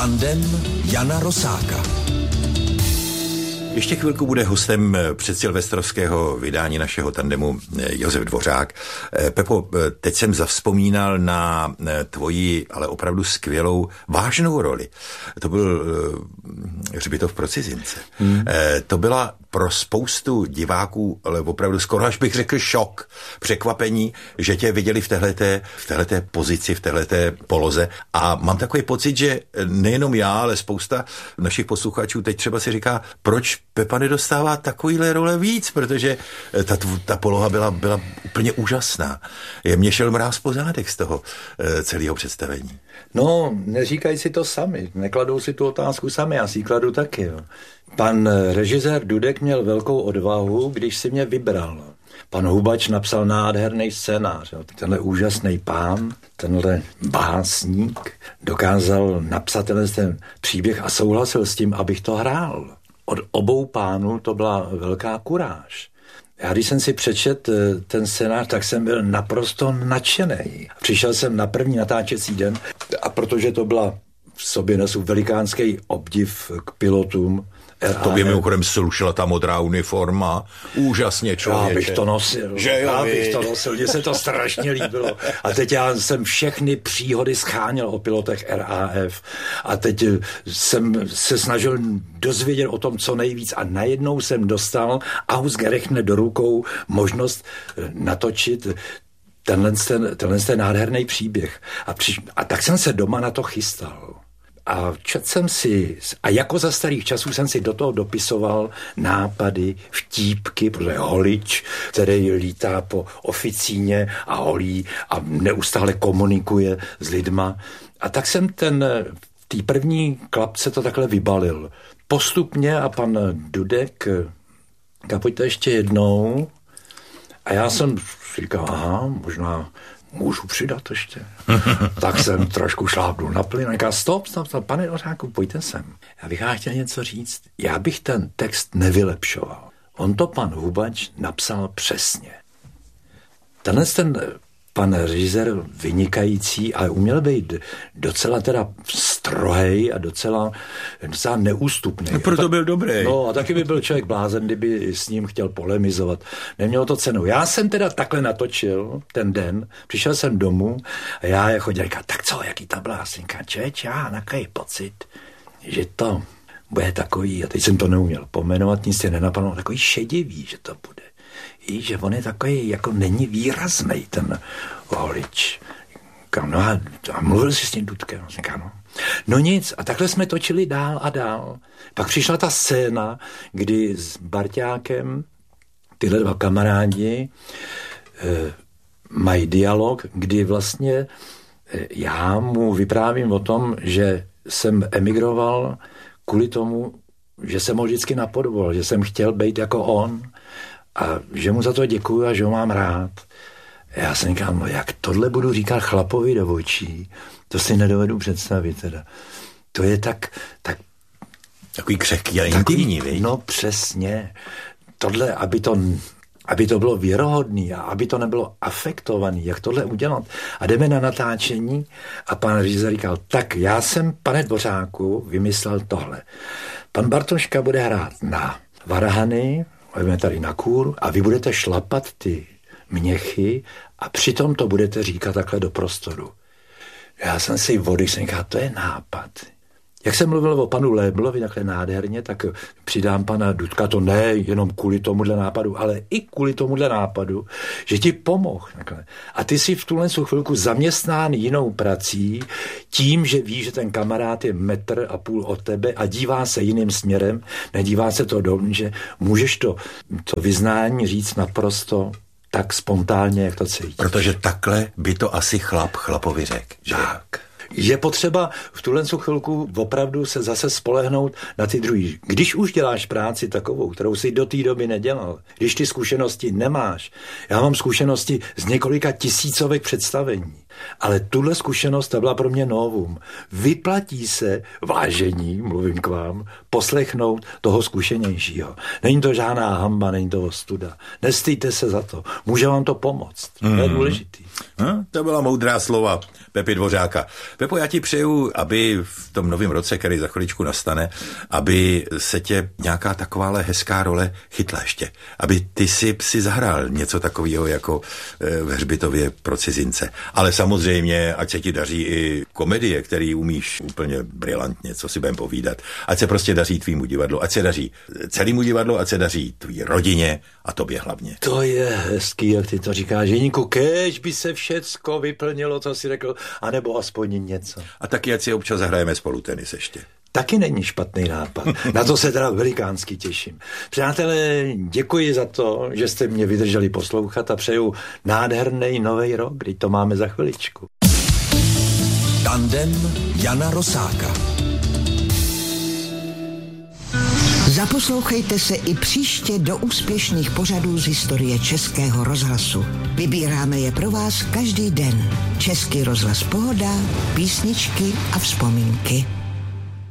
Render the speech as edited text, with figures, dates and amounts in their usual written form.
Tandem Jana Rosáka. Ještě chvilku bude hostem předsilvestrovského vydání našeho tandemu Josef Dvořák. Pepo, teď jsem zavzpomínal na tvoji, ale opravdu skvělou, vážnou roli. To byl Hřbitov pro cizince. To byla pro spoustu diváků, ale opravdu skoro až bych řekl šok, překvapení, že tě viděli v téhleté pozici, v téhleté poloze. A mám takový pocit, že nejenom já, ale spousta našich posluchačů teď třeba si říká, proč Pepa nedostává takovýhle role víc, protože ta poloha byla úplně úžasná. Mně šel mráz po zádech z toho celého představení. No, neříkají si to sami, nekladou si tu otázku sami, já si ji kladu taky. Jo. Pan režisér Dudek měl velkou odvahu, když si mě vybral. Pan Hubač napsal nádherný scénář. Jo. Tenhle úžasný pán, tenhle básník dokázal napsat ten příběh a souhlasil s tím, abych to hrál. Od obou pánů to byla velká kuráž. Já když jsem si přečet ten scénář, tak jsem byl naprosto nadšený. Přišel jsem na první natáčecí den a protože to byla v sobě nesu velikánský obdiv k pilotům. To by mimochodem slušela ta modrá uniforma. Úžasně, člověče. Já bych to nosil. Mně se to strašně líbilo. A teď já jsem všechny příhody scháněl o pilotech RAF. A teď jsem se snažil dozvědět o tom co nejvíc. A najednou jsem dostal ausgerechnet do rukou možnost natočit tenhle nádherný příběh. A tak jsem se doma na to chystal. A četl jsem si, a jako za starých časů jsem si do toho dopisoval nápady, vtípky, protože holič, který lítá po oficíně a holí a neustále komunikuje s lidma. A tak jsem v té první klapce to takhle vybalil. Postupně a pan Dudek, pojďte ještě jednou. A já jsem říkal, aha, možná můžu přidat ještě. Tak jsem trošku šlápnul na plyn a říkal, stop, pane Dvořáku, pojďte sem. Já bych chtěl něco říct. Já bych ten text nevylepšoval. On to pan Hubač napsal přesně. Tenhle pan režisér vynikající, ale uměl být docela teda strohej a docela neústupný. No, proto byl dobrý. No a taky by byl člověk blázen, kdyby s ním chtěl polemizovat. Nemělo to cenu. Já jsem teda takhle natočil ten den, přišel jsem domů a já jako říkal, tak co, jaký to byla? Já mám takový pocit, že to bude takový, a teď jsem to neuměl pomenovat, nic je nenapadlo, takový šedivý, že to bude. I že on je takový, jako není výraznej ten holič. No a mluvil si s tím Dudkem. No nic, a takhle jsme točili dál a dál. Pak přišla ta scéna, kdy s Barťákem tyhle dva kamarádi mají dialog, kdy vlastně já mu vyprávím o tom, že jsem emigroval kvůli tomu, že jsem ho vždycky napodoboval, že jsem chtěl být jako on, a že mu za to děkuju a že ho mám rád. Já jsem říkal, no jak tohle budu říkat chlapovi do očí, to si nedovedu představit teda. To je tak takový křehký a intimní, víš? No přesně. Tohle, aby to bylo věrohodný a aby to nebylo afektovaný, jak tohle udělat. A jdeme na natáčení a pan režisér říkal, tak já jsem, pane Dvořáku, vymyslel tohle. Pan Bartoška bude hrát na varhany, jdeme tady na kůr a vy budete šlapat ty měchy a přitom to budete říkat takhle do prostoru. Já jsem si vody, jsem říkal, to je nápad. Jak jsem mluvil o panu Léblovi takhle nádherně, tak přidám pana Dudka, to ne jenom kvůli tomuhle nápadu, ale i kvůli tomuhle nápadu, že ti pomohl. Takhle. A ty si v tuhle chvilku zaměstnán jinou prací, tím, že víš, že ten kamarád je 1,5 metru od tebe a dívá se jiným směrem, nedívá se to dovnitř, že můžeš to vyznání říct naprosto tak spontánně, jak to cítí. Protože takhle by to asi chlapovi řekl. Tak. Je potřeba v tuhle chvilku opravdu se zase spolehnout na ty druhý. Když už děláš práci takovou, kterou si do té doby nedělal, když ty zkušenosti nemáš. Já mám zkušenosti z několika tisícovek představení. Ale tuhle zkušenost, ta byla pro mě novum. Vyplatí se, vážení, mluvím k vám, poslechnout toho zkušenějšího. Není to žádná hamba, není to ostuda. Nestýjte se za to. Může vám to pomoct. To je důležitý. To byla moudrá slova Pepy Dvořáka. Pepo, já ti přeju, aby v tom novém roce, který za chviličku nastane, aby se tě nějaká takováhle hezká role chytla ještě. Aby ty si zahrál něco takového jako ve Hřbitově pro cizince. Ale samozřejmě, ať se ti daří i komedie, který umíš úplně brilantně, co si budem povídat. Ať se prostě daří tvýmu divadlu, ať se daří celému divadlu, ať se daří tvý rodině a tobě hlavně. To je hezký, jak ty to říkáš. Jeníku, kéž by se všecko vyplnilo, co jsi řekl, anebo aspoň něco. A taky, ať si občas zahrajeme spolu tenis ještě. Taky není špatný nápad. Na to se teda velikánsky těším. Přátelé, děkuji za to, že jste mě vydrželi poslouchat a přeju nádherný nový rok, kdy to máme za chviličku. Tandem Jana Rosáka. Zaposlouchejte se i příště do úspěšných pořadů z historie Českého rozhlasu. Vybíráme je pro vás každý den. Český rozhlas Pohoda, písničky a vzpomínky.